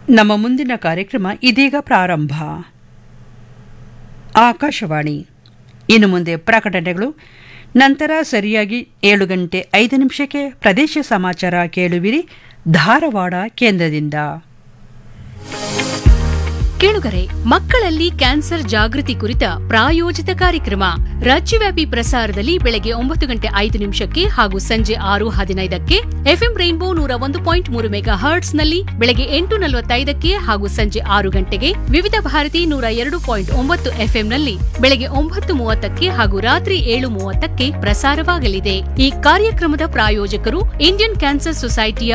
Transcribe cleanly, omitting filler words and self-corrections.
ನಮ್ಮ ಮುಂದಿನ ಕಾರ್ಯಕ್ರಮ ಇದೀಗ ಪ್ರಾರಂಭ. ಆಕಾಶವಾಣಿ. ಇನ್ನು ಮುಂದೆ ಪ್ರಕಟಣೆಗಳು, ನಂತರ ಸರಿಯಾಗಿ 7:05 ಪ್ರದೇಶ ಸಮಾಚಾರ ಕೇಳುವಿರಿ ಧಾರವಾಡ ಕೇಂದ್ರದಿಂದ. ಕೇಳುಗರೆ, ಮಕ್ಕಳಲ್ಲಿ ಕ್ಯಾನ್ಸರ್ ಜಾಗೃತಿ ಕುರಿತ ಪ್ರಾಯೋಜಿತ ಕಾರ್ಯಕ್ರಮ ರಾಜ್ಯವ್ಯಾಪಿ ಪ್ರಸಾರದಲ್ಲಿ ಬೆಳಗ್ಗೆ 9:05 ಹಾಗೂ ಸಂಜೆ 6:15 ಎಫ್ಎಂ ರೈನ್ಬೋ 101.3 ಮೆಗಾ ಹರ್ಟ್ಸ್ನಲ್ಲಿ ಬೆಳಗ್ಗೆ 8:45 ಹಾಗೂ ಸಂಜೆ 6 ಗಂಟೆಗೆ, ವಿವಿಧ ಭಾರತಿ 102.9 ಎಫ್ಎಂನಲ್ಲಿ ಬೆಳಗ್ಗೆ 9:30 ಹಾಗೂ ರಾತ್ರಿ 7:30 ಪ್ರಸಾರವಾಗಲಿದೆ. ಈ ಕಾರ್ಯಕ್ರಮದ ಪ್ರಾಯೋಜಕರು ಇಂಡಿಯನ್ ಕ್ಯಾನ್ಸರ್ ಸೊಸೈಟಿಯ